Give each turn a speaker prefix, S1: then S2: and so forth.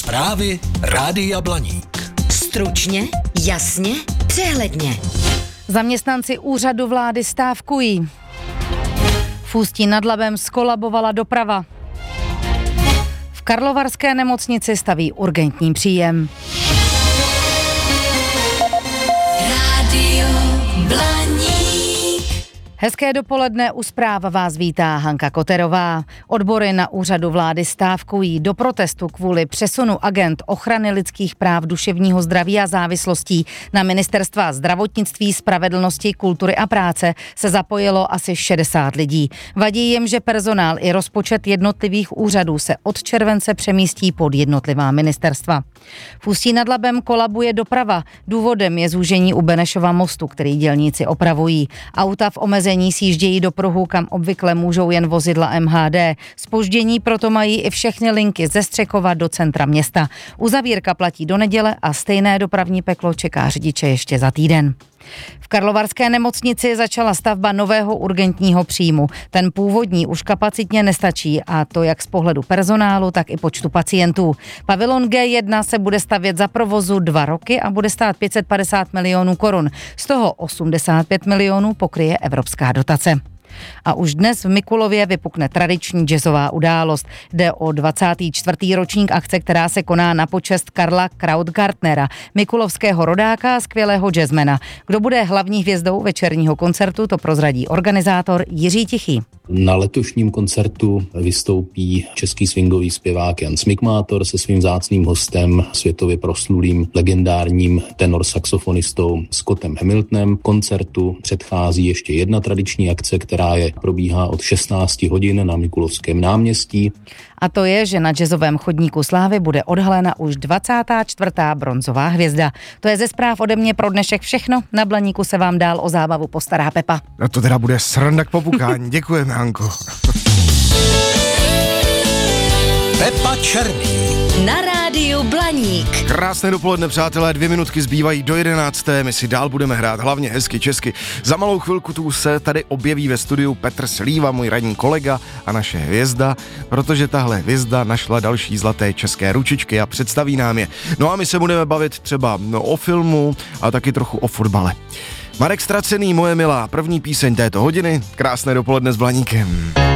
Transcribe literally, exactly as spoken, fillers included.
S1: Zprávy Rádia Blaník.
S2: Stručně, jasně, přehledně.
S3: Zaměstnanci úřadu vlády stávkují. V Ústí nad Labem zkolabovala doprava. V karlovarské nemocnici staví urgentní příjem.
S2: Rádio Blaník.
S3: Hezké dopoledne, u zpráv vás vítá Hanka Koterová. Odbory na úřadu vlády stávkují do protestu kvůli přesunu agent ochrany lidských práv, duševního zdraví a závislostí na ministerstva zdravotnictví, spravedlnosti, kultury a práce se zapojilo asi šedesát lidí. Vadí jim, že personál i rozpočet jednotlivých úřadů se od července přemístí pod jednotlivá ministerstva. V Ústí nad Labem kolabuje doprava. Důvodem je zúžení u Benešova mostu, který dělníci opravují. Auta v omezení sjíždějí do pruhu, kam obvykle můžou jen vozidla M H D. Zpoždění proto mají i všechny linky ze Střekova do centra města. Uzavírka platí do neděle a stejné dopravní peklo čeká řidiče ještě za týden. V karlovarské nemocnici začala stavba nového urgentního příjmu. Ten původní už kapacitně nestačí, a to jak z pohledu personálu, tak i počtu pacientů. Pavilon G jedna se bude stavět za provozu dva roky a bude stát pět set padesát milionů korun. Z toho osmdesát pět milionů pokryje evropská dotace. A už dnes v Mikulově vypukne tradiční jazzová událost. Jde o dvacátý čtvrtý ročník akce, která se koná na počest Karla Krautgartnera, mikulovského rodáka a skvělého jazzmana. Kdo bude hlavní hvězdou večerního koncertu, to prozradí organizátor Jiří Tichý.
S4: Na letošním koncertu vystoupí český swingový zpěvák Jan Smikmátor se svým vzácným hostem, světově proslulým legendárním tenor saxofonistou Scottem Hamiltonem. Koncertu předchází ještě jedna tradiční akce, která je probíhá od šestnáct hodin na Mikulovském náměstí.
S3: A to je, že na jazzovém chodníku slávy bude odhalena už dvacátá čtvrtá bronzová hvězda. To je ze zpráv ode mě pro dnešek všechno. Na Blaníku se vám dál o zábavu postará Pepa.
S5: No to teda bude sranda k popukání. Děkujeme, Hanko.
S1: Pepa Černý.
S2: Na rádiu Blaník.
S5: Krásné dopoledne, přátelé, dvě minutky zbývají do jedenácté, my si dál budeme hrát hlavně hezky česky. Za malou chvilku tu se tady objeví ve studiu Petr Slíva, můj ranní kolega a naše hvězda, protože tahle hvězda našla další zlaté české ručičky a představí nám je. No a my se budeme bavit třeba no, o filmu a taky trochu o fotbale. Marek Stracený, moje milá, první píseň této hodiny, krásné dopoledne s Blaníkem.